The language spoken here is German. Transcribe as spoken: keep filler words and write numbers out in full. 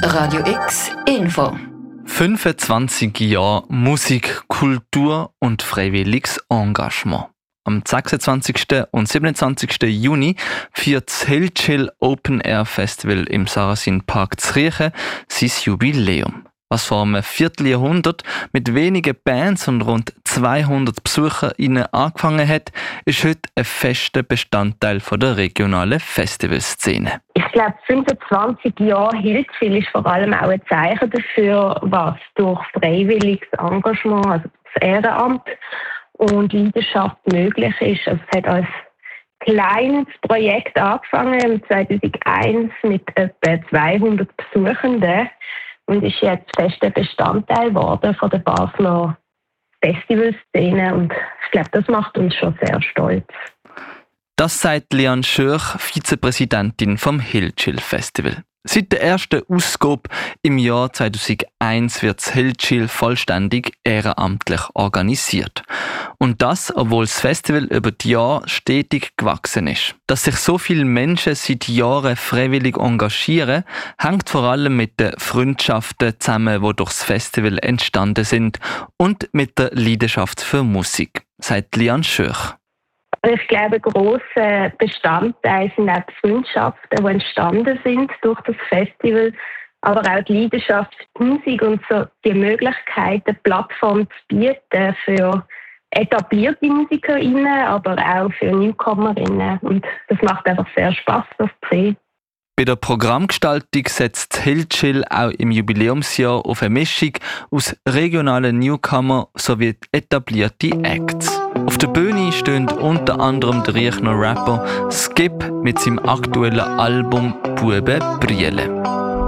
Radio X Info. fünfundzwanzig Jahre Musik, Kultur und freiwilliges Engagement. Am sechsundzwanzigsten und siebenundzwanzigsten Juni feiert das Hellchill Open Air Festival im Sarrazin Park Zriechen sein Jubiläum. Was vor einem Vierteljahrhundert mit wenigen Bands und rund zweihundert BesucherInnen angefangen hat, ist heute ein fester Bestandteil der regionalen Festivalszene. Ich glaube, fünfundzwanzig Jahre Hellchill ist vor allem auch ein Zeichen dafür, was durch freiwilliges Engagement, also das Ehrenamt und Leidenschaft möglich ist. Also es hat als kleines Projekt angefangen, zweitausendeins mit etwa zweihundert Besuchenden. Und ist jetzt fester Bestandteil geworden von der Basler Festivalszene. Und ich glaube, das macht uns schon sehr stolz. Das sagt Liane Schürch, Vizepräsidentin vom Hellchill Festival. Seit der ersten Ausgabe im Jahr zweitausendeins wird das Hellchill vollständig ehrenamtlich organisiert. Und das, obwohl das Festival über die Jahre stetig gewachsen ist. Dass sich so viele Menschen seit Jahren freiwillig engagieren, hängt vor allem mit den Freundschaften zusammen, die durch das Festival entstanden sind und mit der Leidenschaft für Musik, sagt Liane Schürch. Ich glaube, ein grosser Bestandteil sind auch die Freundschaften, die entstanden sind durch das Festival, aber auch die Leidenschaft für die Musik und so die Möglichkeit, eine Plattform zu bieten für etablierte MusikerInnen, aber auch für NewcomerInnen. Und das macht einfach sehr Spass, das zu sehen. Bei der Programmgestaltung setzt Hellchill auch im Jubiläumsjahr auf eine Mischung aus regionalen Newcomer sowie etablierte Acts. Auf der Bühne stehen unter anderem der Riechner Rapper Skip mit seinem aktuellen Album «Buben Briele».